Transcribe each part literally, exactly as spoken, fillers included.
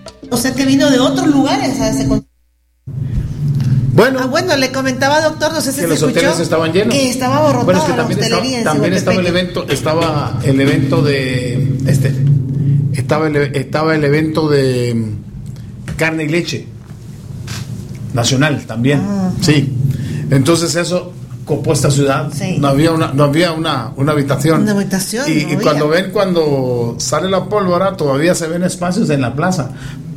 O sea que vino de otros lugares a ese concierto. Bueno, ah, bueno, le comentaba, doctor, no sé si que se los escuchó, hoteles estaban llenos. que estaba abarrotada bueno, es que la también hostelería estaba, en también estaba el evento, estaba el evento de este, estaba el, estaba el evento de carne y leche nacional también, ah, sí. Entonces eso copó esta ciudad, sí. no había una, no había una, una habitación, una habitación, y, no y cuando ven cuando sale la pólvora todavía se ven espacios en la plaza.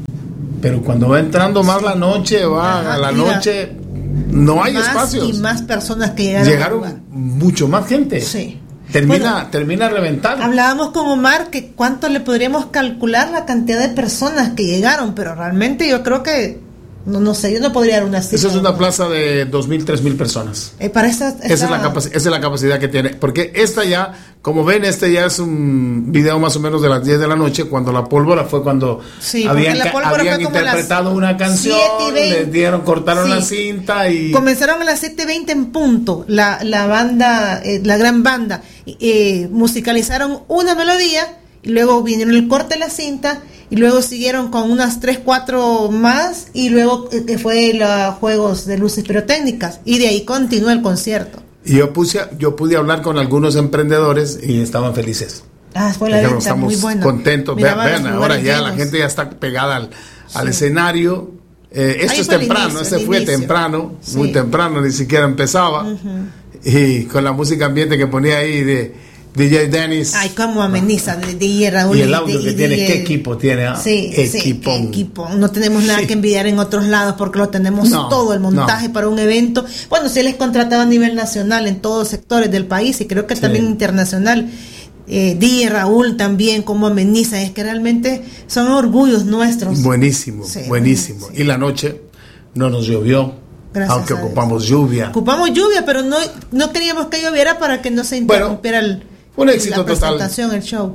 Pero cuando va entrando más la noche, va Ajá, a la mira, noche, no hay más espacios. Y más personas que llegaron. Llegaron mucho más gente. Sí. Termina, bueno, termina a reventar. Hablábamos con Omar que cuánto le podríamos calcular la cantidad de personas que llegaron, pero realmente yo creo que no, no sé, yo no podría dar una cifra. Esa es una plaza de dos mil, tres mil personas. Eh, para esta, esta... Esa, es la capac- esa es la capacidad que tiene. Porque esta ya, como ven, este ya es un video más o menos de las diez de la noche, cuando la pólvora fue cuando sí, habían, la pólvora habían fue como interpretado una canción, les dieron, cortaron sí. la cinta y... Comenzaron a las siete veinte en punto, la, la banda, eh, la gran banda, eh, musicalizaron una melodía, y luego vinieron el corte de la cinta, y luego siguieron con unas tres, cuatro más, y luego que eh, fue los juegos de luces pirotécnicas, y de ahí continuó el concierto. Y yo puse, yo pude hablar con algunos emprendedores y estaban felices. Ah, fue la venta, estamos muy buena. contentos. Vean, vean ahora ya llenos. La gente ya está pegada al, sí. al escenario. Eh, esto Ahí es temprano, inicio, este fue inicio. temprano, sí. muy temprano, ni siquiera empezaba. Uh-huh. Y con la música ambiente que ponía ahí de D J Dennis. Ay, cómo ameniza de D J Raúl. Y el audio de, que de, tiene, de, qué equipo tiene. ¿Ah? Sí, equipo. Sí, equipo. No tenemos nada sí. que envidiar en otros lados porque lo tenemos no, todo, el montaje no. para un evento. Bueno, sí les contrataba a nivel nacional en todos los sectores del país y creo que sí. también internacional. Eh, D J Raúl también, como ameniza, es que realmente son orgullos nuestros. Buenísimo, sí, buenísimo. Sí. Y la noche no nos llovió. Gracias aunque ocupamos lluvia. Ocupamos lluvia, pero no, no queríamos que lloviera para que no se interrumpiera bueno, el, un éxito la presentación, total. el show.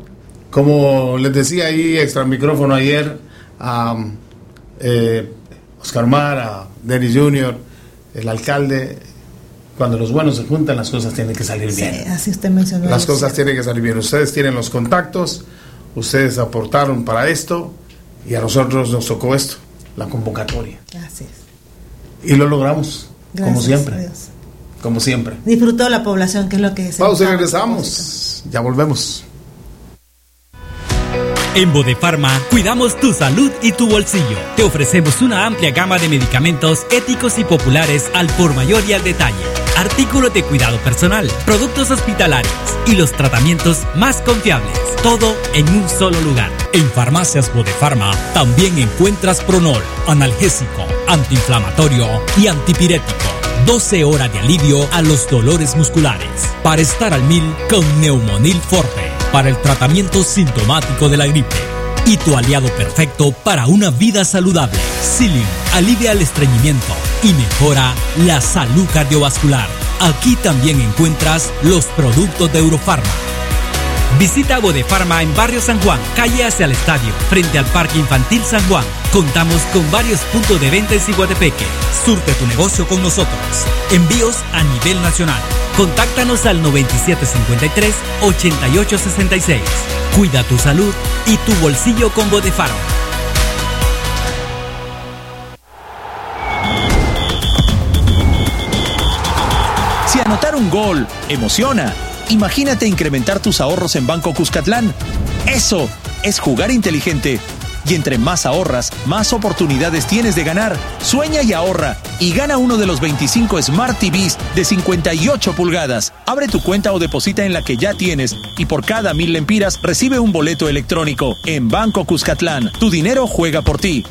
Como les decía ahí, extra micrófono ayer, a um, eh, Oscar Mar, a Dennis junior, el alcalde, cuando los buenos se juntan, las cosas tienen que salir bien. Sí, así usted mencionó. Las cosas cierto. tienen que salir bien. Ustedes tienen los contactos, ustedes aportaron para esto, y a nosotros nos tocó esto, la convocatoria. Gracias. Y lo logramos, Gracias, como siempre. Dios. Como siempre. Disfrutó la población, que es lo que es. Pausa y regresamos. Ya volvemos. En Bodefarma cuidamos tu salud y tu bolsillo. Te ofrecemos una amplia gama de medicamentos éticos y populares al por mayor y al detalle. Artículos de cuidado personal, productos hospitalarios y los tratamientos más confiables. Todo en un solo lugar. En Farmacias Bodefarma también encuentras Pronol, analgésico, antiinflamatorio y antipirético. doce horas de alivio a los dolores musculares. Para estar al mil con Neumonil Forte. Para el tratamiento sintomático de la gripe. Y tu aliado perfecto para una vida saludable. Psyllium alivia el estreñimiento y mejora la salud cardiovascular. Aquí también encuentras los productos de Eurofarma. Visita Bodefarma en Barrio San Juan, calle hacia el estadio, frente al Parque Infantil San Juan. Contamos con varios puntos de venta en Ciguatepeque. Surte tu negocio con nosotros. Envíos a nivel nacional. Contáctanos al noventa y siete cincuenta y tres, ochenta y ocho sesenta y seis. Cuida tu salud y tu bolsillo con Bodefarma. Si anotar un gol emociona, imagínate incrementar tus ahorros en Banco Cuscatlán. Eso es jugar inteligente. Y entre más ahorras, más oportunidades tienes de ganar. Sueña y ahorra y gana uno de los veinticinco Smart T Vs de cincuenta y ocho pulgadas. Abre tu cuenta o deposita en la que ya tienes y por cada mil lempiras recibe un boleto electrónico. En Banco Cuscatlán, tu dinero juega por ti.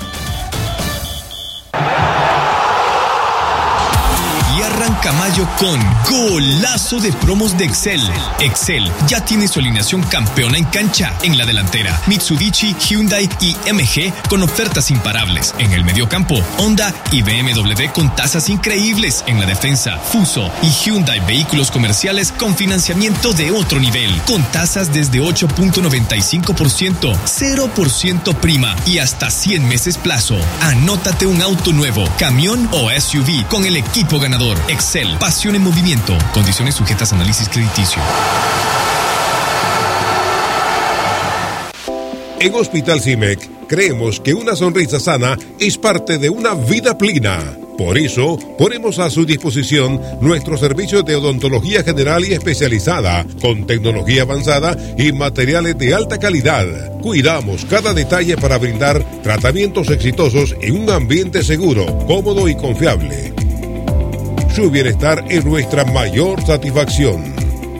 Arranca mayo con golazo de promos de Excel. Excel ya tiene su alineación campeona en cancha. En la delantera, Mitsubishi, Hyundai y M G con ofertas imparables. En el mediocampo, Honda y B M W con tasas increíbles. En la defensa, Fuso y Hyundai vehículos comerciales con financiamiento de otro nivel. Con tasas desde ocho punto noventa y cinco por ciento, cero por ciento prima y hasta cien meses plazo. Anótate un auto nuevo, camión o S U V con el equipo ganador. Excel, pasión en movimiento. Condiciones sujetas a análisis crediticio. En Hospital CIMEC Creemos que una sonrisa sana es parte de una vida plena. Por eso, ponemos a su disposición nuestros servicios de odontología general y especializada, con tecnología avanzada y materiales de alta calidad. Cuidamos cada detalle para brindar tratamientos exitosos en un ambiente seguro, cómodo y confiable. Su bienestar es nuestra mayor satisfacción.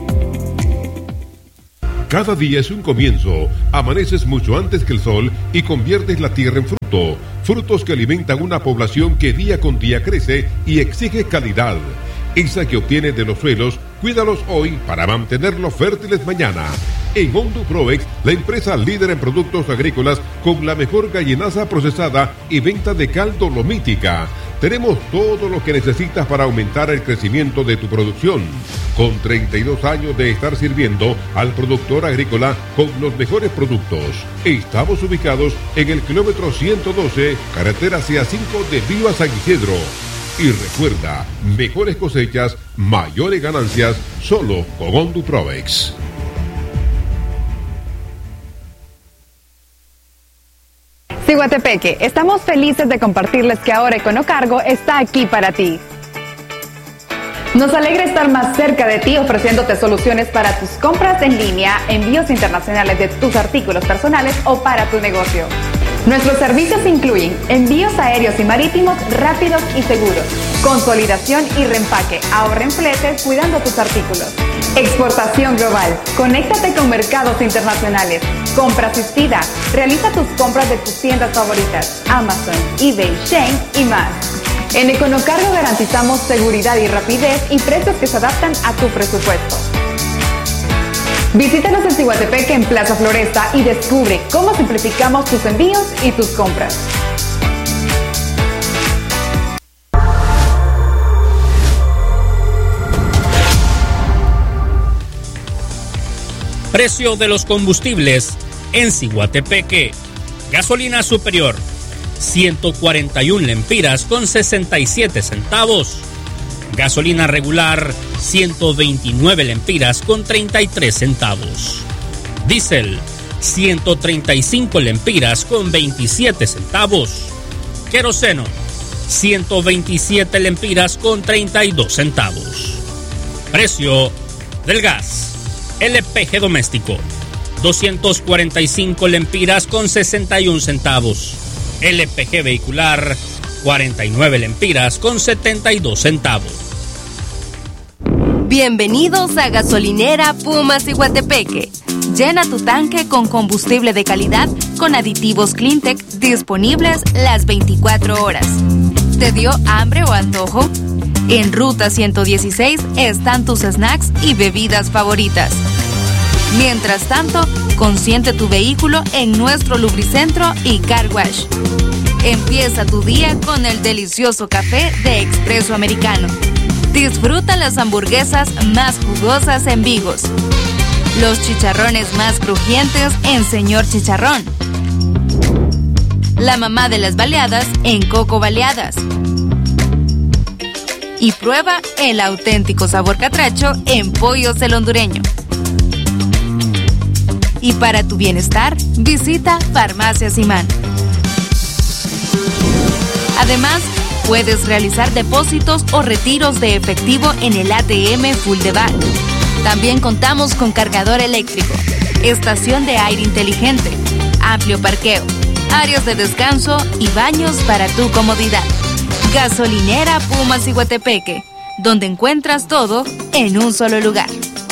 Cada día es un comienzo. Amaneces mucho antes que el sol y conviertes la tierra en fruto. Frutos que alimentan una población que día con día crece y exige calidad. Esa que obtienes de los suelos, cuídalos hoy para mantenerlos fértiles mañana. En Honduproex, la empresa líder en productos agrícolas con la mejor gallinaza procesada y venta de cal dolomítica. Tenemos todo lo que necesitas para aumentar el crecimiento de tu producción. Con treinta y dos años de estar sirviendo al productor agrícola con los mejores productos. Estamos ubicados en el kilómetro ciento doce, carretera C A cinco de Viva San Isidro. Y recuerda, mejores cosechas, mayores ganancias, solo con Honduproex. Ciguatepeque, estamos felices de compartirles que ahora Econocargo está aquí para ti. Nos alegra estar más cerca de ti ofreciéndote soluciones para tus compras en línea, envíos internacionales de tus artículos personales o para tu negocio. Nuestros servicios incluyen envíos aéreos y marítimos rápidos y seguros, consolidación y reempaque, ahorra en fletes cuidando tus artículos. Exportación global, conéctate con mercados internacionales, compra asistida, realiza tus compras de tus tiendas favoritas, Amazon, eBay, Shein y más. En Econocargo garantizamos seguridad y rapidez y precios que se adaptan a tu presupuesto. Visítanos en Ciguatepeque en Plaza Floresta y descubre cómo simplificamos tus envíos y tus compras. Precio de los combustibles en Ciguatepeque. Gasolina superior, ciento cuarenta y un lempiras con sesenta y siete centavos. Gasolina regular, ciento veintinueve lempiras con treinta y tres centavos. Diésel, ciento treinta y cinco lempiras con veintisiete centavos. Queroseno, ciento veintisiete lempiras con treinta y dos centavos. Precio del gas. L P G doméstico, doscientos cuarenta y cinco lempiras con sesenta y un centavos. L P G vehicular, cuarenta y nueve lempiras con setenta y dos centavos. Bienvenidos a Gasolinera Puma Ciguatepeque. Llena tu tanque con combustible de calidad con aditivos Cleantech disponibles las veinticuatro horas. ¿Te dio hambre o antojo? En Ruta ciento dieciséis están tus snacks y bebidas favoritas. Mientras tanto, consiente tu vehículo en nuestro lubricentro y car wash. Empieza tu día con el delicioso café de Expreso Americano. Disfruta las hamburguesas más jugosas en Vigos. Los chicharrones más crujientes en Señor Chicharrón. La mamá de las baleadas en Coco Baleadas. Y prueba el auténtico sabor catracho en Pollos el Hondureño. Y para tu bienestar, visita Farmacia Simán. Además, puedes realizar depósitos o retiros de efectivo en el A T M Full de Back. También contamos con cargador eléctrico, estación de aire inteligente, amplio parqueo, áreas de descanso y baños para tu comodidad. Gasolinera Puma Ciguatepeque, donde encuentras todo en un solo lugar.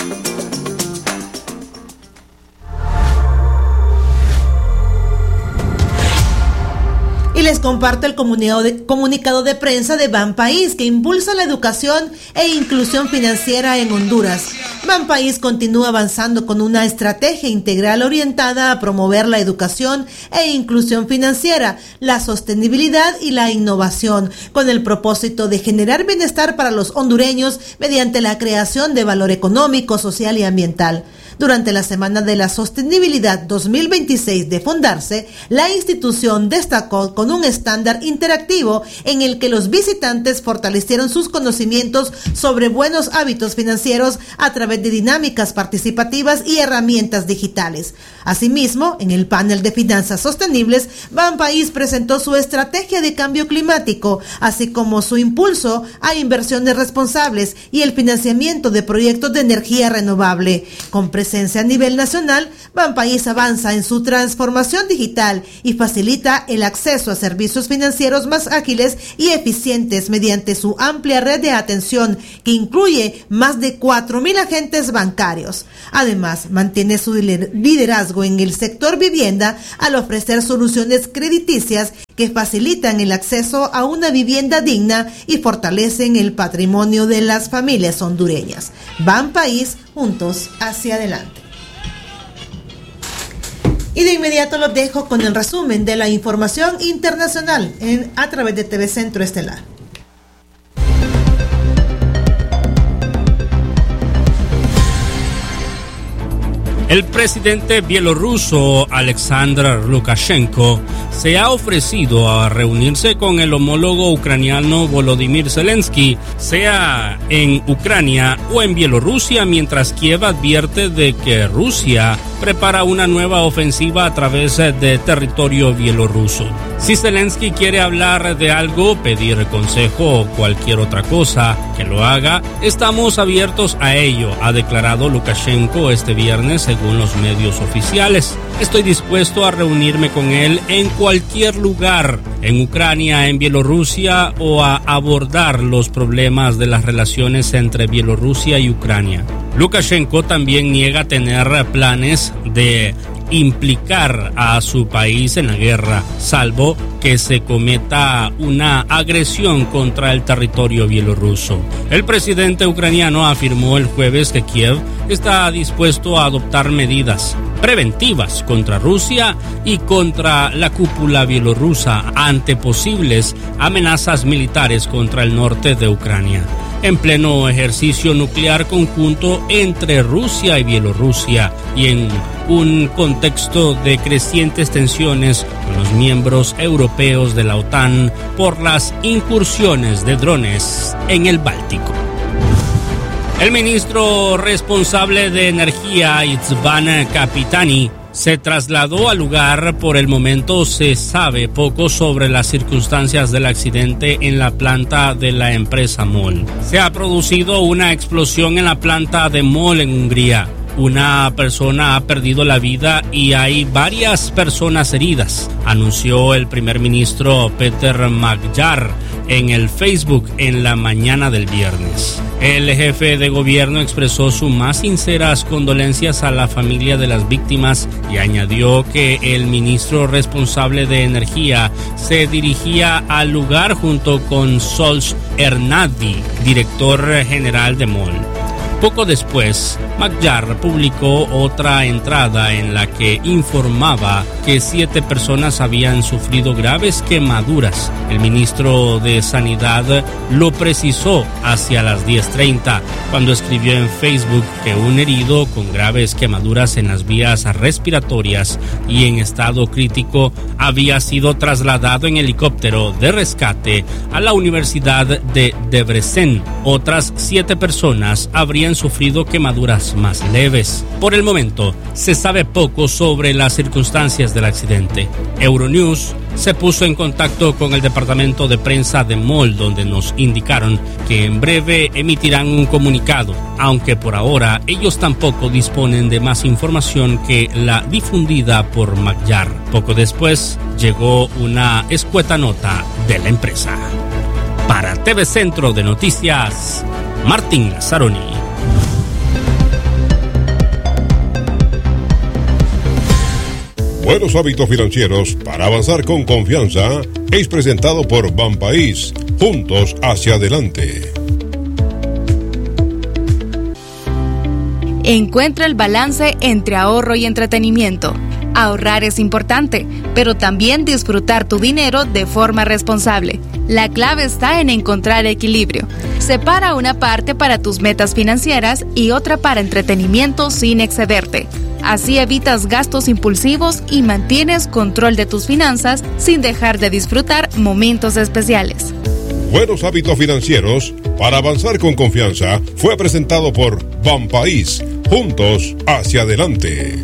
Y les comparto el comunicado de, comunicado de prensa de Banpaís, que impulsa la educación e inclusión financiera en Honduras. Banpaís continúa avanzando con una estrategia integral orientada a promover la educación e inclusión financiera, la sostenibilidad y la innovación, con el propósito de generar bienestar para los hondureños mediante la creación de valor económico, social y ambiental. Durante la Semana de la Sostenibilidad dos mil veintiséis de fundarse, la institución destacó con un estándar interactivo en el que los visitantes fortalecieron sus conocimientos sobre buenos hábitos financieros a través de dinámicas participativas y herramientas digitales. Asimismo, en el panel de finanzas sostenibles, Banpaís presentó su estrategia de cambio climático, así como su impulso a inversiones responsables y el financiamiento de proyectos de energía renovable. Con presencia a nivel nacional, Banpaís avanza en su transformación digital y facilita el acceso a servicios financieros más ágiles y eficientes mediante su amplia red de atención que incluye más de cuatro mil agentes bancarios. Además, mantiene su liderazgo en el sector vivienda al ofrecer soluciones crediticias que facilitan el acceso a una vivienda digna y fortalecen el patrimonio de las familias hondureñas. Banpaís, juntos hacia adelante. Y de inmediato los dejo con el resumen de la información internacional en, a través de T V Centro Estelar. El presidente bielorruso Alexander Lukashenko se ha ofrecido a reunirse con el homólogo ucraniano Volodymyr Zelensky, sea en Ucrania o en Bielorrusia, mientras Kiev advierte de que Rusia prepara una nueva ofensiva a través de territorio bielorruso. Si Zelensky quiere hablar de algo, pedir consejo o cualquier otra cosa, que lo haga, estamos abiertos a ello, ha declarado Lukashenko este viernes según los medios oficiales. Estoy dispuesto a reunirme con él en cualquier lugar, en Ucrania, en Bielorrusia, o a abordar los problemas de las relaciones entre Bielorrusia y Ucrania. Lukashenko también niega tener planes de implicar a su país en la guerra, salvo que se cometa una agresión contra el territorio bielorruso. El presidente ucraniano afirmó el jueves que Kiev está dispuesto a adoptar medidas preventivas contra Rusia y contra la cúpula bielorrusa ante posibles amenazas militares contra el norte de Ucrania. En pleno ejercicio nuclear conjunto entre Rusia y Bielorrusia y en un contexto de crecientes tensiones con los miembros europeos de la OTAN por las incursiones de drones en el Báltico. El ministro responsable de Energía, Itzvan Kapitani, se trasladó al lugar. Por el momento se sabe poco sobre las circunstancias del accidente en la planta de la empresa MOL. Se ha producido una explosión en la planta de MOL en Hungría. Una persona ha perdido la vida y hay varias personas heridas, anunció el primer ministro Peter Magyar en el Facebook en la mañana del viernes. El jefe de gobierno expresó sus más sinceras condolencias a la familia de las víctimas y añadió que el ministro responsable de Energía se dirigía al lugar junto con Sols Ernadi, director general de MOL. Poco después, Magyar publicó otra entrada en la que informaba que siete personas habían sufrido graves quemaduras. El ministro de Sanidad lo precisó hacia las diez treinta, cuando escribió en Facebook que un herido con graves quemaduras en las vías respiratorias y en estado crítico había sido trasladado en helicóptero de rescate a la Universidad de Debrecen. Otras siete personas habrían sufrido quemaduras más leves. Por el momento, se sabe poco sobre las circunstancias del accidente. Euronews se puso en contacto con el departamento de prensa de MOL, donde nos indicaron que en breve emitirán un comunicado, aunque por ahora ellos tampoco disponen de más información que la difundida por Magyar. Poco después llegó una escueta nota de la empresa. Para T V Centro de Noticias, Martín Lazzaroni. Buenos hábitos financieros para avanzar con confianza es presentado por Banpaís, juntos hacia adelante. Encuentra el balance entre ahorro y entretenimiento. Ahorrar es importante, pero también disfrutar tu dinero de forma responsable. La clave está en encontrar equilibrio. Separa una parte para tus metas financieras y otra para entretenimiento sin excederte. Así evitas gastos impulsivos y mantienes control de tus finanzas sin dejar de disfrutar momentos especiales. Buenos hábitos financieros para avanzar con confianza fue presentado por Banpaís. Juntos hacia adelante.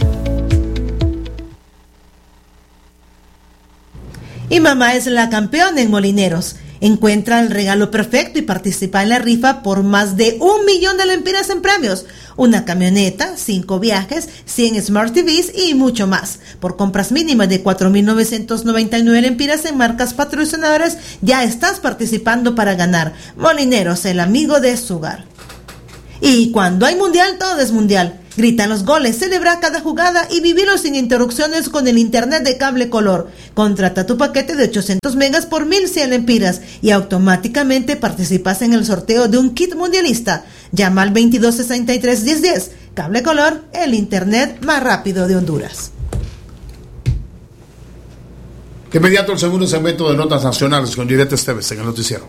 Y mamá es la campeona en Molineros. Encuentra el regalo perfecto y participa en la rifa por más de un millón de lempiras en premios. Una camioneta, cinco viajes, cien Smart T Vs y mucho más. Por compras mínimas de cuatro mil novecientos noventa y nueve lempiras en marcas patrocinadoras, ya estás participando para ganar. Molineros, el amigo de su hogar. Y cuando hay mundial, todo es mundial. Gritan los goles, celebra cada jugada y vivilo sin interrupciones con el internet de cable color. Contrata tu paquete de ochocientos megas por mil cien lempiras y automáticamente participas en el sorteo de un kit mundialista. Llama al veintidós sesenta y tres diez diez. Cable color, el internet más rápido de Honduras. De inmediato el segundo segmento de Notas Nacionales con Gilette Esteves en el noticiero.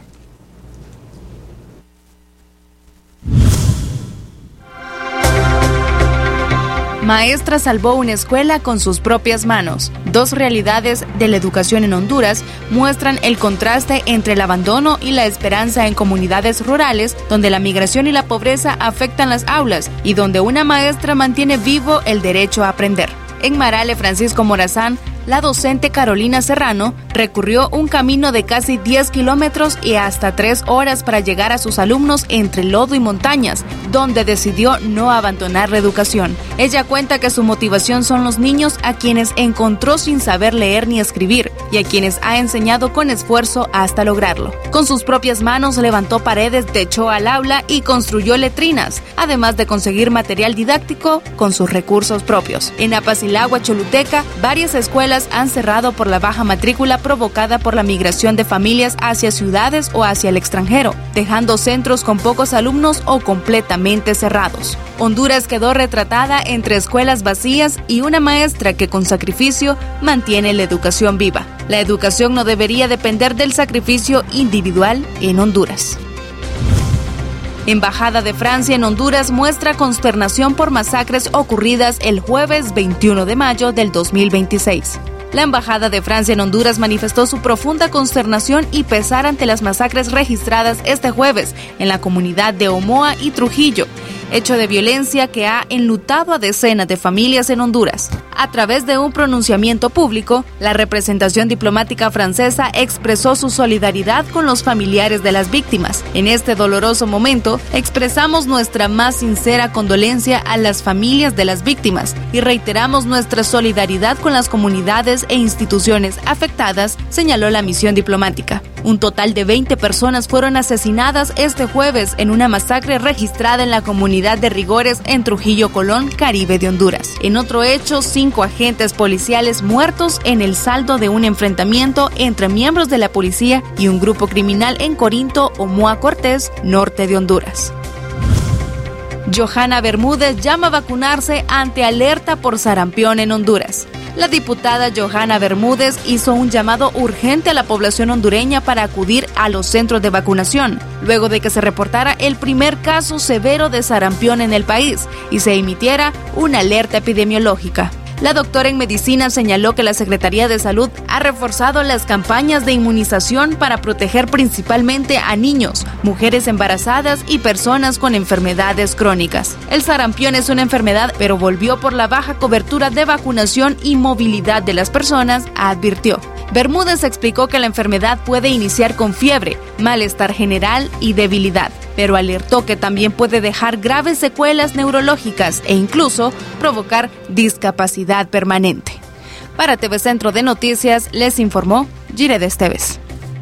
Maestra salvó una escuela con sus propias manos. Dos realidades de la educación en Honduras muestran el contraste entre el abandono y la esperanza en comunidades rurales donde la migración y la pobreza afectan las aulas y donde una maestra mantiene vivo el derecho a aprender. En Marale, Francisco Morazán, la docente Carolina Serrano recurrió un camino de casi diez kilómetros y hasta tres horas para llegar a sus alumnos entre lodo y montañas, donde decidió no abandonar la educación. Ella cuenta que su motivación son los niños a quienes encontró sin saber leer ni escribir y a quienes ha enseñado con esfuerzo hasta lograrlo. Con sus propias manos levantó paredes, techó al aula y construyó letrinas, además de conseguir material didáctico con sus recursos propios. En Apacilagua, Choluteca, varias escuelas han cerrado por la baja matrícula provocada por la migración de familias hacia ciudades o hacia el extranjero, dejando centros con pocos alumnos o completamente cerrados. Honduras quedó retratada entre escuelas vacías y una maestra que con sacrificio mantiene la educación viva. La educación no debería depender del sacrificio individual en Honduras. Embajada de Francia en Honduras muestra consternación por masacres ocurridas el jueves veintiuno de mayo del dos mil veintiséis. La Embajada de Francia en Honduras manifestó su profunda consternación y pesar ante las masacres registradas este jueves en la comunidad de Omoa y Trujillo, hecho de violencia que ha enlutado a decenas de familias en Honduras. A través de un pronunciamiento público, la representación diplomática francesa expresó su solidaridad con los familiares de las víctimas. En este doloroso momento, expresamos nuestra más sincera condolencia a las familias de las víctimas y reiteramos nuestra solidaridad con las comunidades e instituciones afectadas, señaló la misión diplomática. Un total de veinte personas fueron asesinadas este jueves en una masacre registrada en la comunidad de Rigores en Trujillo, Colón, Caribe de Honduras. En otro hecho, cinco agentes policiales muertos en el saldo de un enfrentamiento entre miembros de la policía y un grupo criminal en Corinto, Omoa Cortés, norte de Honduras. Johanna Bermúdez llama a vacunarse ante alerta por sarampión en Honduras. La diputada Johanna Bermúdez hizo un llamado urgente a la población hondureña para acudir a los centros de vacunación, luego de que se reportara el primer caso severo de sarampión en el país y se emitiera una alerta epidemiológica. La doctora en medicina señaló que la Secretaría de Salud ha reforzado las campañas de inmunización para proteger principalmente a niños, mujeres embarazadas y personas con enfermedades crónicas. El sarampión es una enfermedad, pero volvió por la baja cobertura de vacunación y movilidad de las personas, advirtió. Bermúdez explicó que la enfermedad puede iniciar con fiebre, malestar general y debilidad, pero alertó que también puede dejar graves secuelas neurológicas e incluso provocar discapacidad permanente. Para T V Centro de Noticias, les informó Gilette Esteves.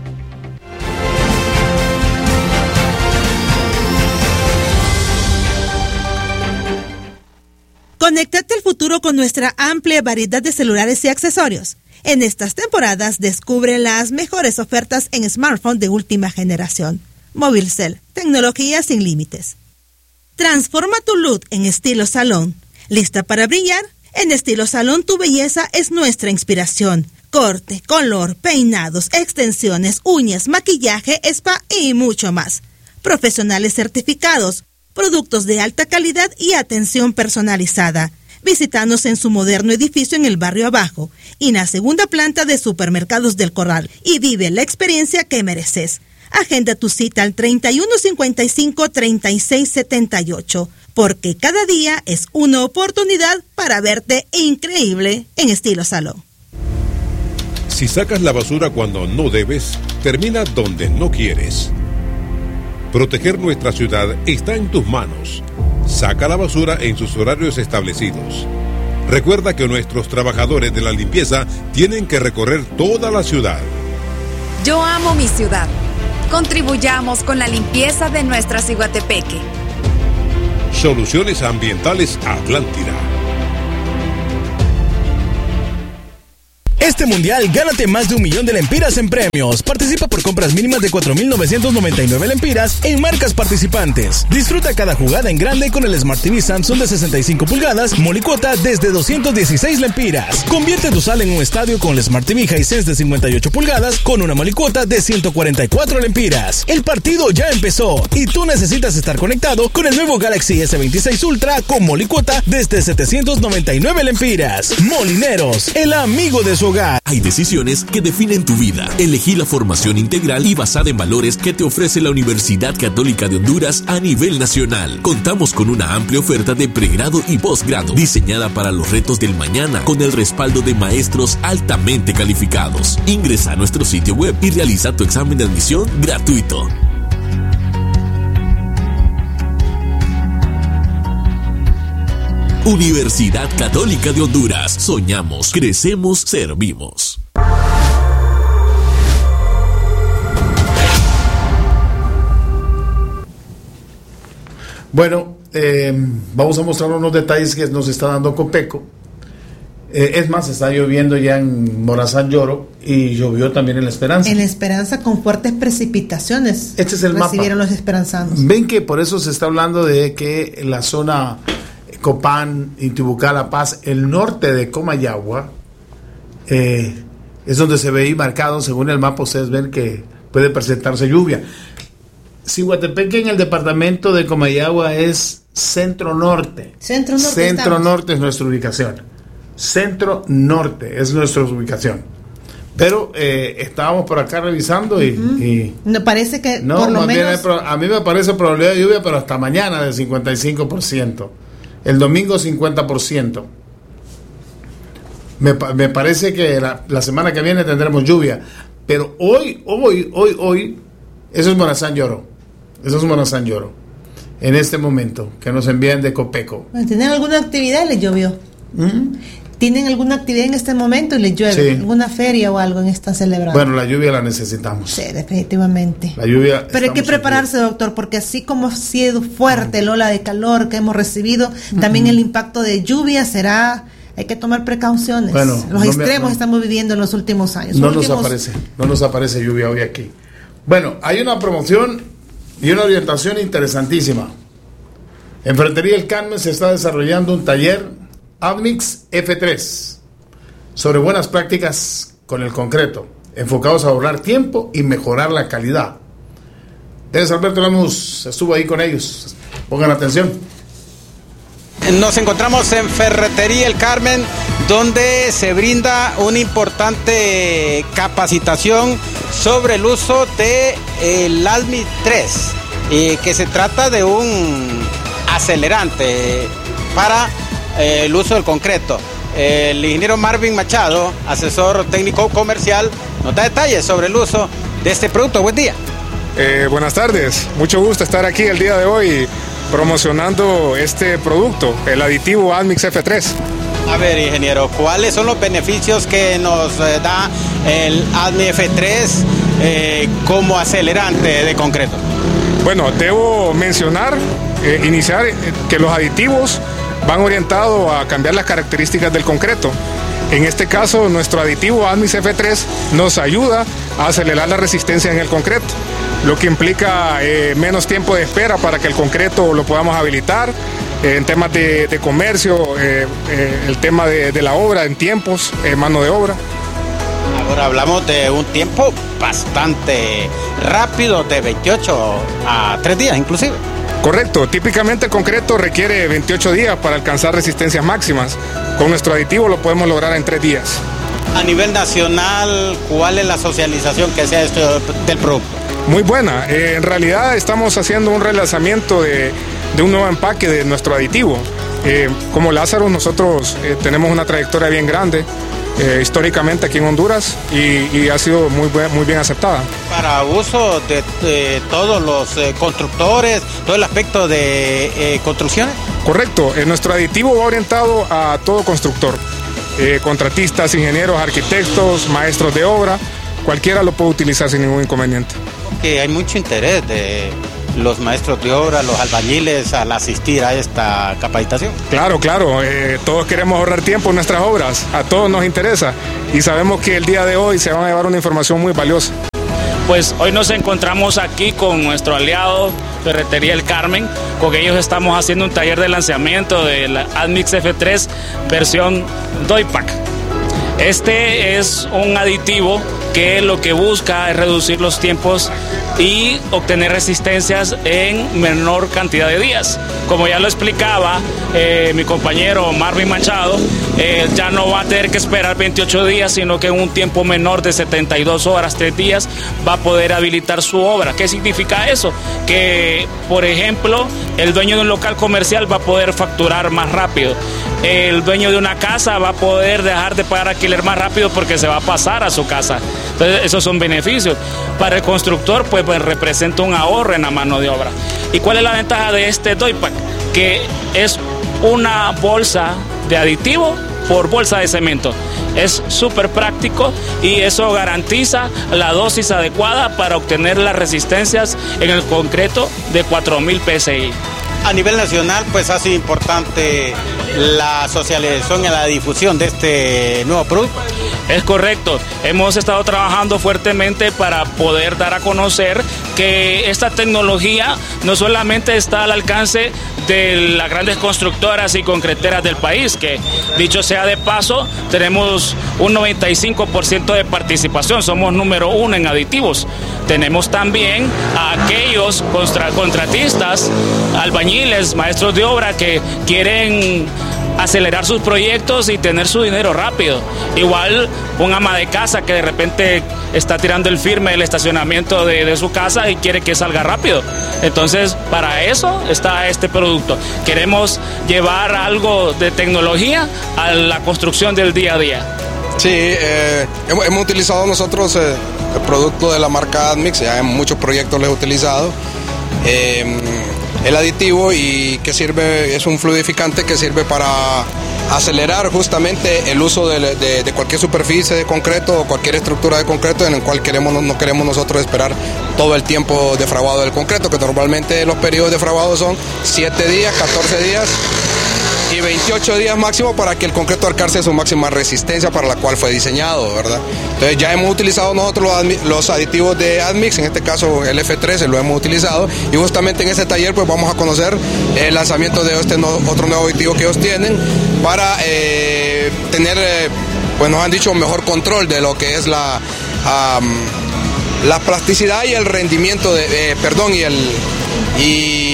Conéctate al futuro con nuestra amplia variedad de celulares y accesorios. En estas temporadas descubre las mejores ofertas en smartphone de última generación. Movilcel, tecnología sin límites. Transforma tu look en estilo salón. ¿Lista para brillar? En Estilo Salón, tu belleza es nuestra inspiración. Corte, color, peinados, extensiones, uñas, maquillaje, spa y mucho más. Profesionales certificados, productos de alta calidad y atención personalizada. Visítanos en su moderno edificio en el barrio Abajo y en la segunda planta de Supermercados del Corral y vive la experiencia que mereces. Agenda tu cita al treinta y uno cincuenta y cinco, treinta y seis setenta y ocho, porque cada día es una oportunidad para verte increíble en Estilo Salón. Si sacas la basura cuando no debes, termina donde no quieres. Proteger nuestra ciudad está en tus manos. Saca la basura en sus horarios establecidos. Recuerda que nuestros trabajadores de la limpieza tienen que recorrer toda la ciudad. Yo amo mi ciudad. Contribuyamos con la limpieza de nuestra Ciguatepeque. Soluciones Ambientales Atlántida. Este mundial, gánate más de un millón de lempiras en premios. Participa por compras mínimas de cuatro mil novecientos noventa y nueve lempiras en marcas participantes. Disfruta cada jugada en grande con el Smart T V Samsung de sesenta y cinco pulgadas, Molicuota desde doscientos dieciséis lempiras. Convierte tu sala en un estadio con el Smart T V Hisense de cincuenta y ocho pulgadas con una Molicuota de ciento cuarenta y cuatro lempiras. El partido ya empezó y tú necesitas estar conectado con el nuevo Galaxy S veintiséis Ultra con Molicuota desde setecientos noventa y nueve lempiras. Molineros, el amigo de su hogar. Hay decisiones que definen tu vida. Elegí la formación integral y basada en valores que te ofrece la Universidad Católica de Honduras a nivel nacional. Contamos con una amplia oferta de pregrado y posgrado, diseñada para los retos del mañana, con el respaldo de maestros altamente calificados. Ingresa a nuestro sitio web y realiza tu examen de admisión gratuito. Universidad Católica de Honduras. Soñamos, crecemos, servimos. Bueno, eh, vamos a mostrar unos detalles que nos está dando Copeco. Eh, es más, está lloviendo ya en Morazán Lloro y llovió también en La Esperanza. En La Esperanza con fuertes precipitaciones. Este es el mapa. Recibieron los esperanzanos. Ven que por eso se está hablando de que la zona Copán, Intibucá, La Paz, el norte de Comayagua, eh, es donde se ve ahí marcado, según el mapa ustedes ven que puede presentarse lluvia. Ciguatepeque en el departamento de Comayagua es centro norte. Centro norte. Centro norte es nuestra ubicación. Centro norte es nuestra ubicación. Pero eh, estábamos por acá revisando y, uh-huh. y no parece que no, por lo menos hay, a mí me parece probabilidad de lluvia, pero hasta mañana del cincuenta y cinco por ciento. El domingo cincuenta por ciento. Me, me parece que la, la semana que viene tendremos lluvia. Pero hoy, hoy, hoy, hoy, eso es Morazán Lloro. Eso es Morazán Lloro. En este momento, que nos envían de Copeco. ¿Tienen alguna actividad? ¿Les llovió? ¿Mm? ¿Tienen alguna actividad en este momento y les llueve? Sí. ¿Alguna feria o algo en esta celebración? Bueno, la lluvia la necesitamos. Sí, definitivamente. La lluvia. Pero hay que prepararse, aquí, doctor, porque así como ha sido fuerte el ola de calor que hemos recibido, uh-huh. también el impacto de lluvia será. Hay que tomar precauciones. Bueno, los no extremos me, no, estamos viviendo en los últimos años. No últimos... nos aparece, no nos aparece lluvia hoy aquí. Bueno, hay una promoción y una orientación interesantísima. En Ferretería El Carmen se está desarrollando un taller Admix F tres sobre buenas prácticas con el concreto, enfocados a ahorrar tiempo y mejorar la calidad. Dennis Alberto Lamus estuvo ahí con ellos. Pongan atención. Nos encontramos en Ferretería El Carmen, donde se brinda una importante capacitación sobre el uso del Admix tres, eh, que se trata de un acelerante para eh, el uso del concreto. El ingeniero Marvin Machado, asesor técnico comercial, nos da detalles sobre el uso de este producto. Buen día. Eh, buenas tardes, mucho gusto estar aquí el día de hoy promocionando este producto, el aditivo Admix F tres. A ver, ingeniero, ¿cuáles son los beneficios que nos eh, da el Admix F tres eh, como acelerante de concreto? Bueno, debo mencionar, eh, iniciar eh, que los aditivos van orientados a cambiar las características del concreto. En este caso, nuestro aditivo Admix F tres nos ayuda a acelerar la resistencia en el concreto, lo que implica eh, menos tiempo de espera para que el concreto lo podamos habilitar, eh, en temas de, de comercio, eh, eh, el tema de, de la obra, en tiempos, eh, mano de obra. Ahora hablamos de un tiempo bastante rápido, de veintiocho a tres días inclusive. Correcto, típicamente el concreto requiere veintiocho días para alcanzar resistencias máximas. Con nuestro aditivo lo podemos lograr en tres días. A nivel nacional, ¿cuál es la socialización que se ha hecho del producto? Muy buena, eh, en realidad estamos haciendo un relanzamiento de, de un nuevo empaque de nuestro aditivo. Eh, como Lázaro, nosotros eh, tenemos una trayectoria bien grande eh, históricamente aquí en Honduras y, y ha sido muy, muy bien aceptada. Para uso de, de todos los eh, constructores, todo el aspecto de eh, construcciones. Correcto, eh, nuestro aditivo va orientado a todo constructor, eh, contratistas, ingenieros, arquitectos, maestros de obra, cualquiera lo puede utilizar sin ningún inconveniente. Porque hay mucho interés de los maestros de obra, los albañiles, al asistir a esta capacitación. Claro, claro, eh, todos queremos ahorrar tiempo en nuestras obras, a todos nos interesa y sabemos que el día de hoy se van a llevar una información muy valiosa. Pues hoy nos encontramos aquí con nuestro aliado Ferretería El Carmen. Con ellos estamos haciendo un taller de lanzamiento de la Admix F tres versión Doypack. Este es un aditivo que lo que busca es reducir los tiempos y obtener resistencias en menor cantidad de días. Como ya lo explicaba eh, mi compañero Marvin Machado, eh, ya no va a tener que esperar veintiocho días, sino que en un tiempo menor de setenta y dos horas, tres días, va a poder habilitar su obra. ¿Qué significa eso? Que, por ejemplo, el dueño de un local comercial va a poder facturar más rápido. El dueño de una casa va a poder dejar de pagar alquiler más rápido porque se va a pasar a su casa. Entonces, esos son beneficios. Para el constructor, pues, pues representa un ahorro en la mano de obra. ¿Y cuál es la ventaja de este Doypack? Que es una bolsa de aditivo por bolsa de cemento. Es súper práctico y eso garantiza la dosis adecuada para obtener las resistencias en el concreto de cuatro mil P S I. A nivel nacional, pues ha sido importante la socialización y la difusión de este nuevo producto. Es correcto, hemos estado trabajando fuertemente para poder dar a conocer que esta tecnología no solamente está al alcance de las grandes constructoras y concreteras del país, que dicho sea de paso, tenemos un noventa y cinco por ciento de participación, somos número uno en aditivos. Tenemos también a aquellos contra, contratistas, albañiles, maestros de obra que quieren acelerar sus proyectos y tener su dinero rápido. Igual un ama de casa que de repente está tirando el firme del estacionamiento de, de su casa y quiere que salga rápido. Entonces, para eso está este producto. Queremos llevar algo de tecnología a la construcción del día a día. Sí, eh, hemos, hemos utilizado nosotros eh, el producto de la marca Admix, ya en muchos proyectos lo he utilizado. Eh, el aditivo y que sirve, es un fluidificante que sirve para acelerar justamente el uso de, de, de cualquier superficie de concreto o cualquier estructura de concreto en el cual queremos, no queremos nosotros esperar todo el tiempo de fraguado del concreto, que normalmente los periodos de fraguado son siete días, catorce días y veintiocho días máximo para que el concreto alcance su máxima resistencia para la cual fue diseñado, ¿verdad? Entonces ya hemos utilizado nosotros los, los aditivos de Admix, en este caso el F trece lo hemos utilizado y justamente en este taller pues vamos a conocer el lanzamiento de este no, otro nuevo aditivo que ellos tienen para eh, tener, eh, pues nos han dicho, mejor control de lo que es la, um, la plasticidad y el rendimiento, de, eh, perdón, y el... y,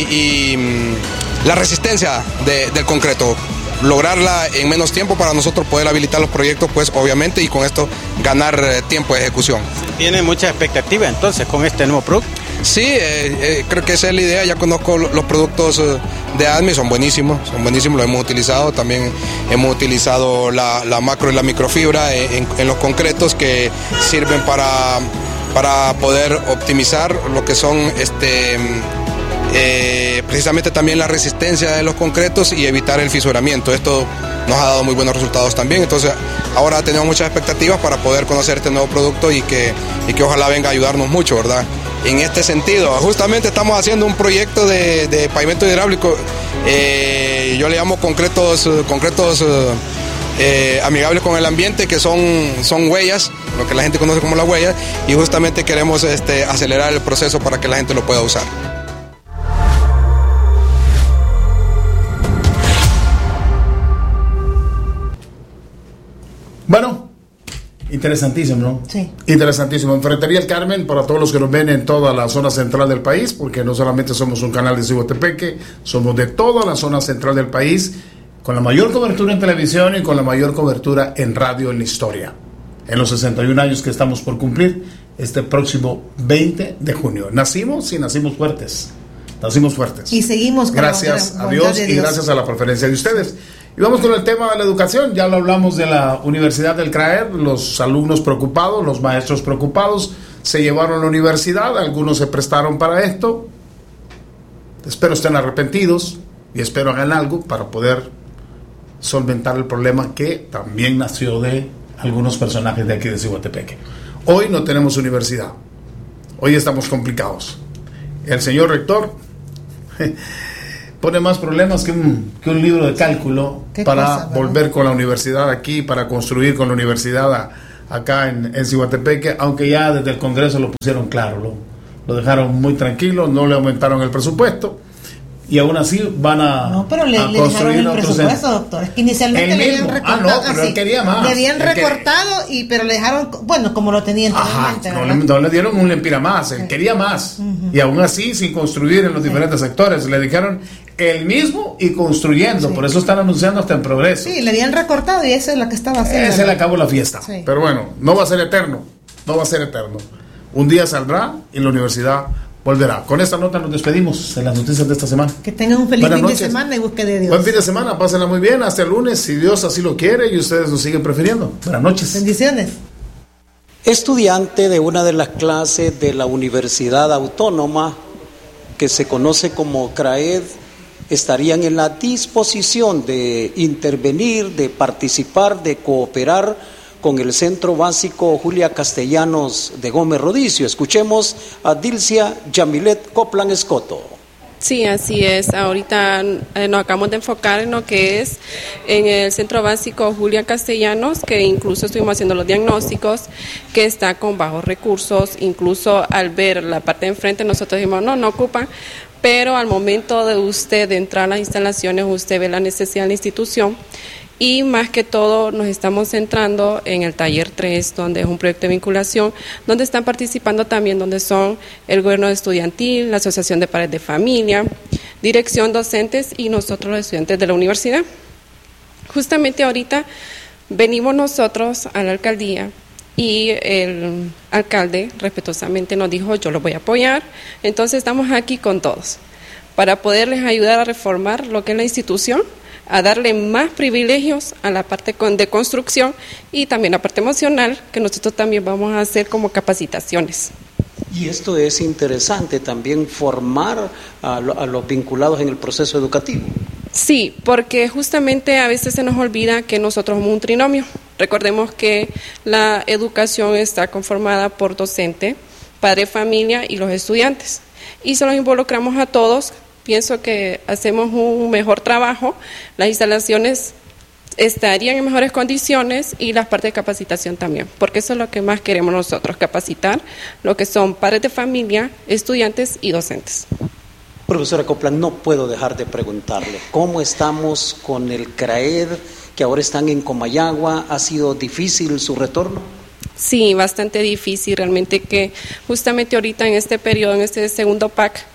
y la resistencia de, del concreto, lograrla en menos tiempo para nosotros poder habilitar los proyectos, pues obviamente, y con esto ganar eh, tiempo de ejecución. ¿Tiene mucha expectativa entonces con este nuevo producto? Sí, eh, eh, creo que esa es la idea. Ya conozco los productos eh, de Admi, son buenísimos, son buenísimos, los hemos utilizado. También hemos utilizado la, la macro y la microfibra en, en los concretos que sirven para, para poder optimizar lo que son este... Eh, precisamente también la resistencia de los concretos y evitar el fisuramiento. Esto nos ha dado muy buenos resultados también, entonces ahora tenemos muchas expectativas para poder conocer este nuevo producto y que, y que ojalá venga a ayudarnos mucho, ¿verdad? En este sentido, justamente estamos haciendo un proyecto de, de pavimento hidráulico, eh, yo le llamo concretos, concretos eh, amigables con el ambiente, que son, son huellas, lo que la gente conoce como las huellas, y justamente queremos este, acelerar el proceso para que la gente lo pueda usar. Interesantísimo, ¿no? Sí. Interesantísimo. En Ferretería El Carmen, para todos los que nos ven en toda la zona central del país, porque no solamente somos un canal de Ciguatepeque, somos de toda la zona central del país, con la mayor cobertura en televisión y con la mayor cobertura en radio en la historia. En los sesenta y un años que estamos por cumplir este próximo veinte de junio. Nacimos y nacimos fuertes. Nacimos fuertes. Y seguimos con gracias la a Dios, Dios y gracias a la preferencia de ustedes. Y vamos con el tema de la educación. Ya lo hablamos de la Universidad del CRAER, los alumnos preocupados, los maestros preocupados, se llevaron a la universidad, algunos se prestaron para esto. Espero estén arrepentidos y espero hagan algo para poder solventar el problema que también nació de algunos personajes de aquí de Ciguatepeque. Hoy no tenemos universidad, hoy estamos complicados. El señor rector pone más problemas que un, que un libro de cálculo para cosa, volver con la universidad aquí, para construir con la universidad a, acá en, en Ciguatepeque, aunque ya desde el Congreso lo pusieron claro, lo, lo dejaron muy tranquilo, no le aumentaron el presupuesto y aún así van a, no, pero le, a le construir dejaron el presupuesto, doctor. Es que inicialmente le habían recortado. Ah, no, pero él quería más. Le habían él recortado, y, pero le dejaron, bueno, como lo tenía anteriormente. Ajá, no, le, no le dieron un lempira más, él sí. quería más. Uh-huh. Y aún así, sin construir en los sí. diferentes sectores, le dijeron el mismo y construyendo. Sí. Por eso están anunciando hasta en progreso. Sí, le habían recortado y eso es lo que estaba haciendo. Ese le acabó la fiesta. Sí. Pero bueno, no va a ser eterno. No va a ser eterno. Un día saldrá y la universidad volverá. Con esta nota nos despedimos en las noticias de esta semana. Que tengan un feliz Buenas fin noches. de semana y busque de Dios. Buen fin de semana, pásenla muy bien. Hasta el lunes, si Dios así lo quiere y ustedes lo siguen prefiriendo. Buenas noches. Bendiciones. Estudiante de una de las clases de la Universidad Autónoma, que se conoce como CRAED, estarían en la disposición de intervenir, de participar, de cooperar con el Centro Básico Julia Castellanos de Gómez Rodicio. Escuchemos a Dilcia Yamilet Coplan Escoto. Sí, así es. Ahorita eh, nos acabamos de enfocar en lo que es en el Centro Básico Julia Castellanos, que incluso estuvimos haciendo los diagnósticos, que está con bajos recursos. Incluso al ver la parte de enfrente, nosotros dijimos, no, no ocupan, pero al momento de usted de entrar a las instalaciones, usted ve la necesidad de la institución. Y más que todo nos estamos centrando en el taller tres, donde es un proyecto de vinculación, donde están participando también, donde son el gobierno estudiantil, la asociación de padres de familia, dirección, docentes y nosotros los estudiantes de la universidad. Justamente ahorita venimos nosotros a la alcaldía y el alcalde respetuosamente nos dijo, yo los voy a apoyar, entonces estamos aquí con todos para poderles ayudar a reformar lo que es la institución, a darle más privilegios a la parte de construcción y también la parte emocional, que nosotros también vamos a hacer como capacitaciones. Y esto es interesante, también formar a, lo, a los vinculados en el proceso educativo. Sí, porque justamente a veces se nos olvida que nosotros somos un trinomio. Recordemos que la educación está conformada por docente, padre, familia y los estudiantes. Y se los involucramos a todos. Pienso que hacemos un mejor trabajo, las instalaciones estarían en mejores condiciones y las partes de capacitación también, porque eso es lo que más queremos nosotros, capacitar lo que son padres de familia, estudiantes y docentes. Profesora Coplan, no puedo dejar de preguntarle, ¿cómo estamos con el CRAED, que ahora están en Comayagua? ¿Ha sido difícil su retorno? Sí, bastante difícil, realmente que justamente ahorita en este periodo, en este segundo P A C,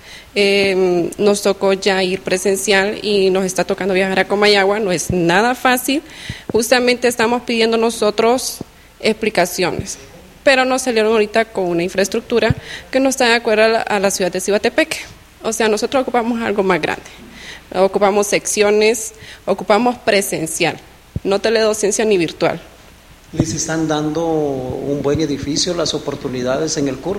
Eh, nos tocó ya ir presencial y nos está tocando viajar a Comayagua, no es nada fácil, justamente estamos pidiendo nosotros explicaciones, pero nos salieron ahorita con una infraestructura que no está de acuerdo a la, a la ciudad de Ciguatepeque, o sea, nosotros ocupamos algo más grande, ocupamos secciones, ocupamos presencial, no teledocencia ni virtual. ¿Les están dando un buen edificio, las oportunidades en el C U R?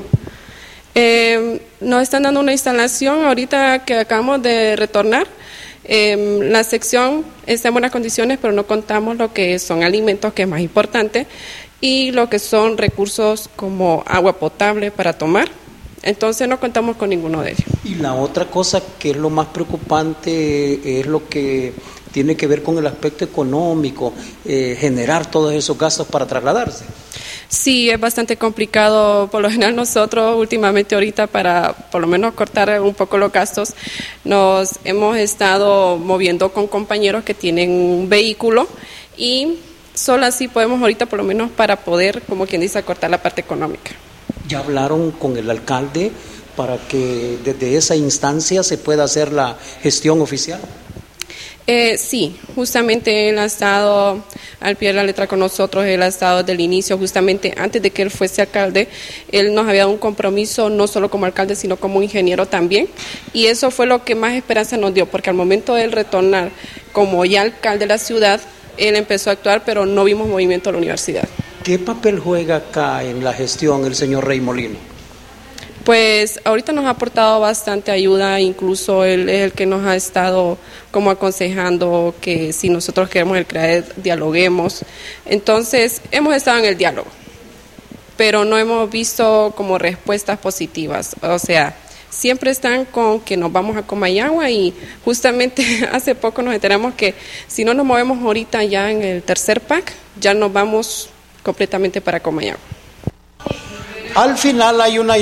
Eh, nos están dando una instalación ahorita que acabamos de retornar. Eh, la sección está en buenas condiciones, pero no contamos lo que son alimentos, que es más importante, y lo que son recursos como agua potable para tomar. Entonces no contamos con ninguno de ellos. Y la otra cosa que es lo más preocupante es lo que tiene que ver con el aspecto económico, eh, generar todos esos gastos para trasladarse. Sí, es bastante complicado. Por lo general nosotros últimamente ahorita, para por lo menos cortar un poco los gastos, nos hemos estado moviendo con compañeros que tienen un vehículo y solo así podemos ahorita por lo menos para poder, como quien dice, acortar la parte económica. ¿Ya hablaron con el alcalde para que desde esa instancia se pueda hacer la gestión oficial? Eh, sí, justamente él ha estado al pie de la letra con nosotros, él ha estado desde el inicio, justamente antes de que él fuese alcalde, él nos había dado un compromiso no solo como alcalde, sino como ingeniero también, y eso fue lo que más esperanza nos dio, porque al momento de él retornar como ya alcalde de la ciudad, él empezó a actuar, pero no vimos movimiento de la universidad. ¿Qué papel juega acá en la gestión el señor Rey Molino? Pues ahorita nos ha aportado bastante ayuda, incluso él es el que nos ha estado como aconsejando que si nosotros queremos el CRAED, dialoguemos. Entonces, hemos estado en el diálogo, pero no hemos visto como respuestas positivas. O sea, siempre están con que nos vamos a Comayagua y justamente hace poco nos enteramos que si no nos movemos ahorita ya en el tercer P A C, ya nos vamos completamente para Comayagua. Al final hay una